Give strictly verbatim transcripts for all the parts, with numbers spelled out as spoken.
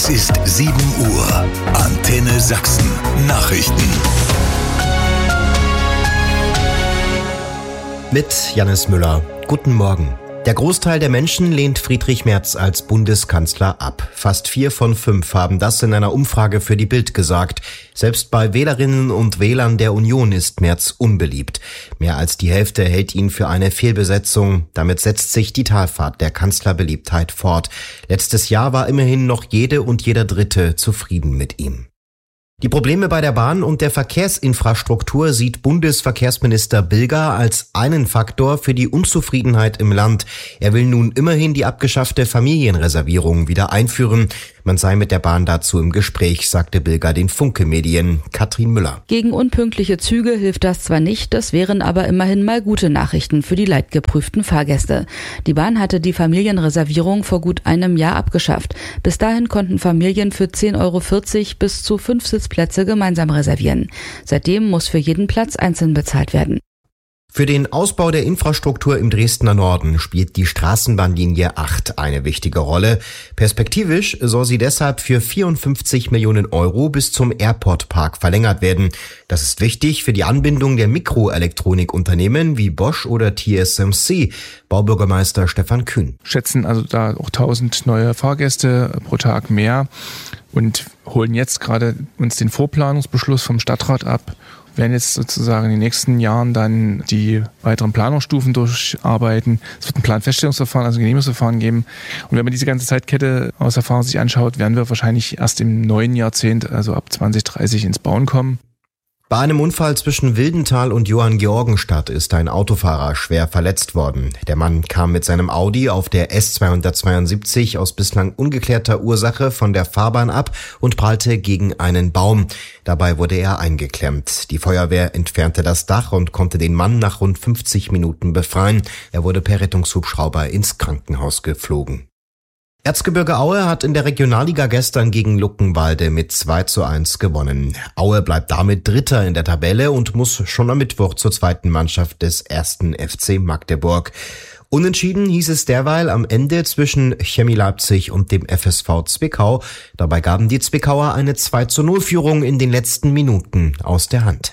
Es ist sieben Uhr. Antenne Sachsen. Nachrichten. Mit Jannis Müller. Guten Morgen. Der Großteil der Menschen lehnt Friedrich Merz als Bundeskanzler ab. Fast vier von fünf haben das in einer Umfrage für die Bild gesagt. Selbst bei Wählerinnen und Wählern der Union ist Merz unbeliebt. Mehr als die Hälfte hält ihn für eine Fehlbesetzung. Damit setzt sich die Talfahrt der Kanzlerbeliebtheit fort. Letztes Jahr war immerhin noch jede und jeder Dritte zufrieden mit ihm. Die Probleme bei der Bahn und der Verkehrsinfrastruktur sieht Bundesverkehrsminister Bilger als einen Faktor für die Unzufriedenheit im Land. Er will nun immerhin die abgeschaffte Familienreservierung wieder einführen. Man sei mit der Bahn dazu im Gespräch, sagte Bilger den Funke-Medien. Katrin Müller. Gegen unpünktliche Züge hilft das zwar nicht, das wären aber immerhin mal gute Nachrichten für die leidgeprüften Fahrgäste. Die Bahn hatte die Familienreservierung vor gut einem Jahr abgeschafft. Bis dahin konnten Familien für zehn Euro vierzig bis zu fünf Sitzplätze gemeinsam reservieren. Seitdem muss für jeden Platz einzeln bezahlt werden. Für den Ausbau der Infrastruktur im Dresdner Norden spielt die Straßenbahnlinie acht eine wichtige Rolle. Perspektivisch soll sie deshalb für vierundfünfzig Millionen Euro bis zum Airport-Park verlängert werden. Das ist wichtig für die Anbindung der Mikroelektronikunternehmen wie Bosch oder T S M C. Baubürgermeister Stefan Kühn. Schätzen also da auch tausend neue Fahrgäste pro Tag mehr und holen jetzt gerade uns den Vorplanungsbeschluss vom Stadtrat ab. Wir werden jetzt sozusagen in den nächsten Jahren dann die weiteren Planungsstufen durcharbeiten. Es wird ein Planfeststellungsverfahren, also ein Genehmigungsverfahren geben. Und wenn man diese ganze Zeitkette aus Erfahrung sich anschaut, werden wir wahrscheinlich erst im neuen Jahrzehnt, also ab zwanzig dreißig, ins Bauen kommen. Bei einem Unfall zwischen Wildenthal und Johanngeorgenstadt ist ein Autofahrer schwer verletzt worden. Der Mann kam mit seinem Audi auf der S zweihundertzweiundsiebzig aus bislang ungeklärter Ursache von der Fahrbahn ab und prallte gegen einen Baum. Dabei wurde er eingeklemmt. Die Feuerwehr entfernte das Dach und konnte den Mann nach rund fünfzig Minuten befreien. Er wurde per Rettungshubschrauber ins Krankenhaus geflogen. Erzgebirge Aue hat in der Regionalliga gestern gegen Luckenwalde mit zwei zu eins gewonnen. Aue bleibt damit Dritter in der Tabelle und muss schon am Mittwoch zur zweiten Mannschaft des ersten F C Magdeburg. Unentschieden hieß es derweil am Ende zwischen Chemie Leipzig und dem F S V Zwickau. Dabei gaben die Zwickauer eine zwei zu null Führung in den letzten Minuten aus der Hand.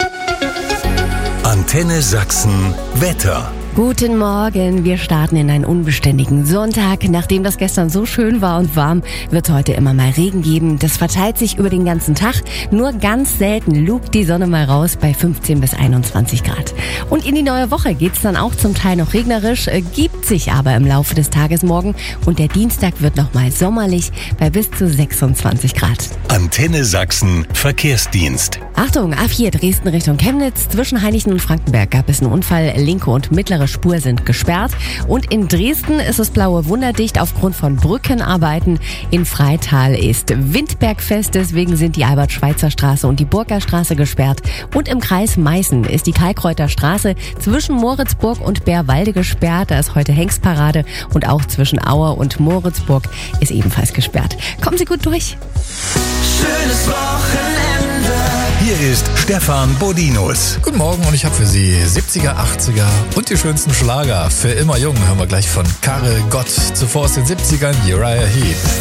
Antenne Sachsen Wetter. Guten Morgen, wir starten in einen unbeständigen Sonntag. Nachdem das gestern so schön war und warm, wird heute immer mal Regen geben. Das verteilt sich über den ganzen Tag. Nur ganz selten lugt die Sonne mal raus bei fünfzehn bis einundzwanzig Grad. Und in die neue Woche geht's dann auch zum Teil noch regnerisch, gibt sich aber im Laufe des Tages morgen. Und der Dienstag wird nochmal sommerlich bei bis zu sechsundzwanzig Grad. Antenne Sachsen Verkehrsdienst. Achtung, A vier Dresden Richtung Chemnitz. Zwischen Hainichen und Frankenberg gab es einen Unfall. Linke und mittlere Spur sind gesperrt. Und in Dresden ist es blaue wunderdicht aufgrund von Brückenarbeiten. In Freital ist Windbergfest, deswegen sind die Albert-Schweitzer-Straße und die Burgerstraße gesperrt. Und im Kreis Meißen ist die Kalkreuter Straße zwischen Moritzburg und Bärwalde gesperrt. Da ist heute Hengstparade und auch zwischen Aue und Moritzburg ist ebenfalls gesperrt. Kommen Sie gut durch. Schönes Wochenende. Hier ist Stefan Bodinus. Guten Morgen und ich habe für Sie siebziger, achtziger und die schönsten Schlager. Für immer jung hören wir gleich von Karel Gott. Zuvor aus den siebzigern Uriah Heep.